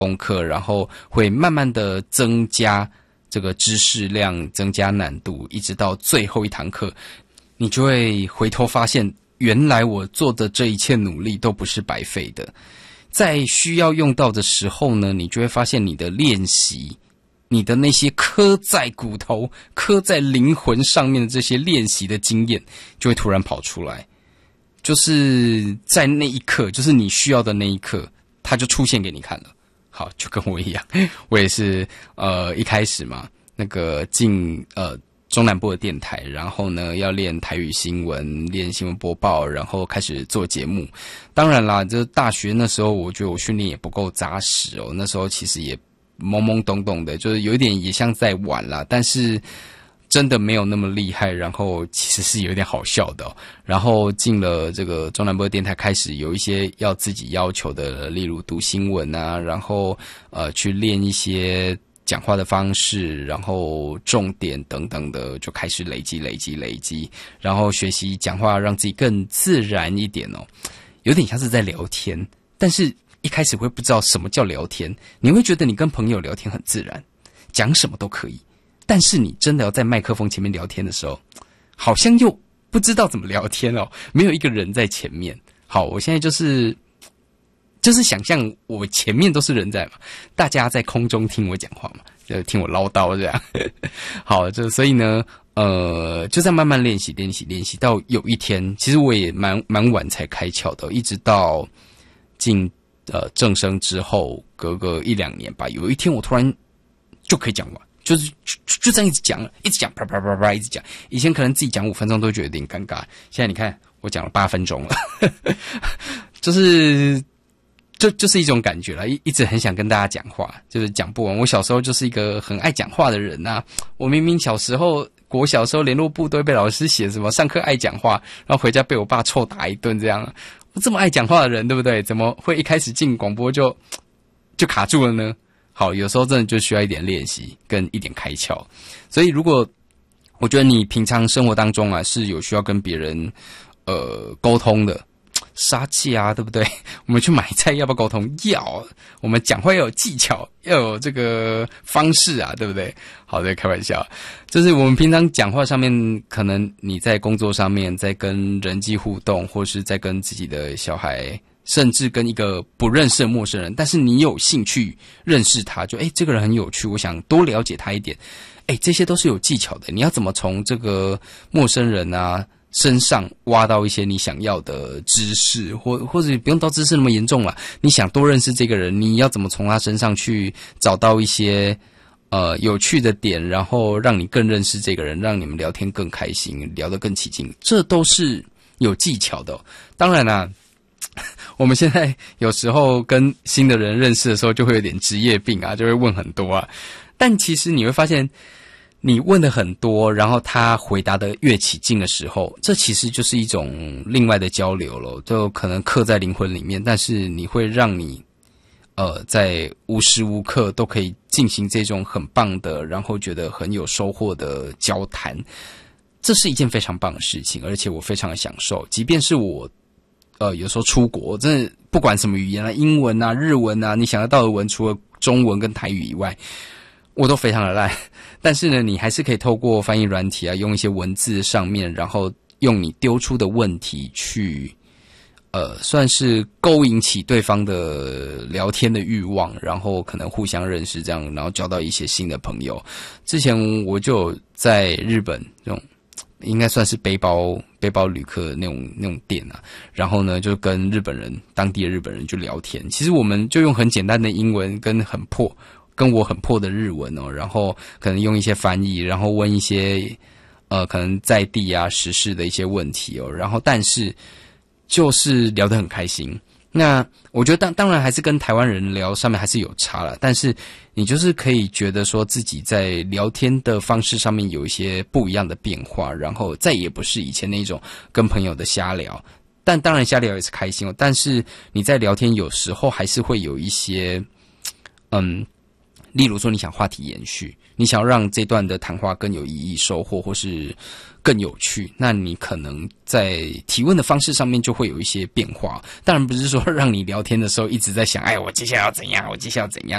功课，然后会慢慢的增加这个知识量，增加难度，一直到最后一堂课，你就会回头发现，原来我做的这一切努力都不是白费的。在需要用到的时候呢，你就会发现你的练习，你的那些刻在骨头、刻在灵魂上面的这些练习的经验，就会突然跑出来。就是在那一刻，就是你需要的那一刻，它就出现给你看了。好，就跟我一样，我也是一开始嘛，那个进中南部的电台，然后呢要练台语新闻，练新闻播报，然后开始做节目。当然啦，这大学那时候我觉得我训练也不够扎实哦，那时候其实也懵懵懂懂的，就是有一点也像在玩啦，但是真的没有那么厉害，然后其实是有点好笑的哦。然后进了这个中南部的电台，开始有一些要自己要求的，例如读新闻啊，然后去练一些讲话的方式，然后重点等等的，就开始累积，然后学习讲话，让自己更自然一点哦。有点像是在聊天，但是一开始会不知道什么叫聊天，你会觉得你跟朋友聊天很自然，讲什么都可以。但是你真的要在麦克风前面聊天的时候，好像又不知道怎么聊天哦，没有一个人在前面。好，我现在就是想象我前面都是人在嘛，大家在空中听我讲话嘛，就听我唠叨这样。好，所以呢，就在慢慢练习，到有一天，其实我也蛮晚才开窍的，一直到进正声之后，隔个1-2年吧，有一天我突然就可以讲完。就这样一直讲，啪啪啪啪一直讲。以前可能自己讲5分钟都觉得有点尴尬，现在你看我讲了8分钟了，就是一种感觉啦，一直很想跟大家讲话，就是讲不完。我小时候就是一个很爱讲话的人啊，我明明小时候国小时候联络簿都会被老师写什么上课爱讲话，然后回家被我爸臭打一顿这样。我这么爱讲话的人，对不对？怎么会一开始进广播就卡住了呢？好，有时候真的就需要一点练习跟一点开窍。所以如果我觉得你平常生活当中啊是有需要跟别人沟通的，杀气啊，对不对？我们去买菜要不要沟通？要。我们讲话要有技巧，要有这个方式啊，对不对？好的，开玩笑。就是我们平常讲话上面，可能你在工作上面，在跟人际互动，或是在跟自己的小孩，甚至跟一个不认识的陌生人，但是你有兴趣认识他，就这个人很有趣，我想多了解他一点。这些都是有技巧的。你要怎么从这个陌生人啊身上挖到一些你想要的知识，或者不用到知识那么严重啦，你想多认识这个人，你要怎么从他身上去找到一些有趣的点，然后让你更认识这个人，让你们聊天更开心，聊得更起劲，这都是有技巧的哦。当然啦，我们现在有时候跟新的人认识的时候，就会有点职业病啊，就会问很多啊。但其实你会发现，你问的很多，然后他回答的越起劲的时候，这其实就是一种另外的交流了，就可能刻在灵魂里面，但是你会让你在无时无刻都可以进行这种很棒的，然后觉得很有收获的交谈，这是一件非常棒的事情，而且我非常的享受。即便是我有时候出国，真的不管什么语言啊，英文啊、日文啊，你想得到的文，除了中文跟台语以外，我都非常的烂。但是呢，你还是可以透过翻译软体啊，用一些文字上面，然后用你丢出的问题去算是勾引起对方的聊天的欲望，然后可能互相认识这样，然后交到一些新的朋友。之前我就在日本这种应该算是背包旅客那种店啊，然后呢就跟当地的日本人就聊天。其实我们就用很简单的英文跟我很破的日文哦，然后可能用一些翻译，然后问一些可能在地啊时事的一些问题哦，然后但是就是聊得很开心。那我觉得当然还是跟台湾人聊上面还是有差啦，但是你就是可以觉得说自己在聊天的方式上面有一些不一样的变化，然后再也不是以前那种跟朋友的瞎聊，但当然瞎聊也是开心哦，但是你在聊天有时候还是会有一些例如说，你想话题延续，你想要让这段的谈话更有意义、收获，或是更有趣，那你可能在提问的方式上面就会有一些变化。当然不是说让你聊天的时候一直在想，哎，我接下来要怎样，我接下来要怎样。